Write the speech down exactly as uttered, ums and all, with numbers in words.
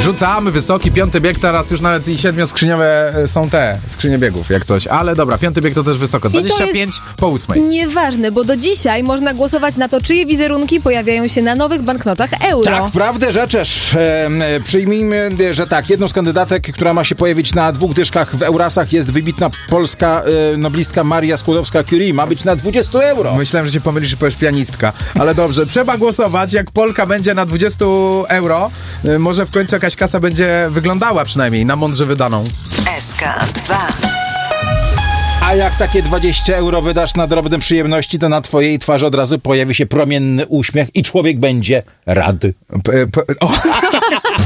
Rzucamy wysoki, piąty bieg, teraz już nawet i siedmioskrzyniowe są te skrzynie biegów, jak coś. Ale dobra, piąty bieg to też wysoko, dwadzieścia pięć po ósmej. Nieważne, bo do dzisiaj można głosować na to, czyje wizerunki pojawiają się na nowych banknotach euro. Tak, prawdę rzeczesz. E, przyjmijmy, że tak, jedną z kandydatek, która ma się pojawić na dwóch dyszkach w Eurasach, jest wybitna polska e, noblistka Maria Skłodowska-Curie. Ma być na dwadzieścia euro. Myślałem, że się pomylisz i powiesz pianistka. Ale dobrze, trzeba głosować. Jak Polka będzie na dwadzieścia euro, y, może w końcu jakaś kasa będzie wyglądała przynajmniej na mądrze wydaną. S K dwa. A jak takie dwadzieścia euro wydasz na drobne przyjemności, to na twojej twarzy od razu pojawi się promienny uśmiech i człowiek będzie rad. P- p- o.